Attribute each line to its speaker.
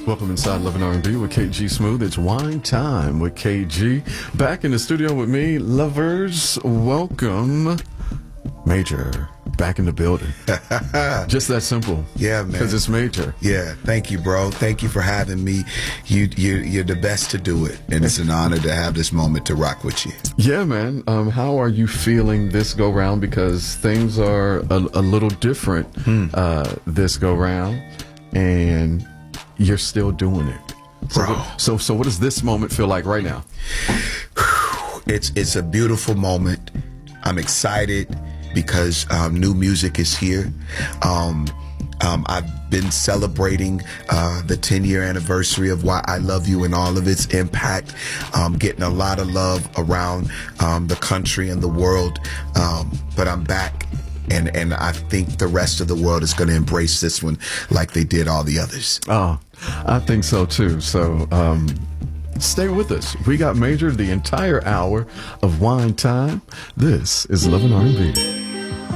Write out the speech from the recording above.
Speaker 1: Welcome inside Love and R&B with KG Smooth. It's wine time with KG. Back in the studio with me, lovers. Welcome, Major. Back in the building. Just that simple.
Speaker 2: Yeah, man.
Speaker 1: Because it's Major.
Speaker 2: Yeah, thank you, bro. Thank you for having me. You're the best to do it, and it's an honor to have this moment to rock with you.
Speaker 1: Yeah, man. How are you feeling this go round? Because things are a little different this go round, and you're still doing it,
Speaker 2: bro.
Speaker 1: So what does this moment feel like right now?
Speaker 2: It's a beautiful moment. I'm excited because new music is here. I've been celebrating the 10-year anniversary of Why I Love You and all of its impact, getting a lot of love around the country and the world, but I'm back. And I think the rest of the world is going to embrace this one like they did all the others.
Speaker 1: Oh, I think so too. So stay with us. We got Major the entire hour of wine time. This is Love and R&B.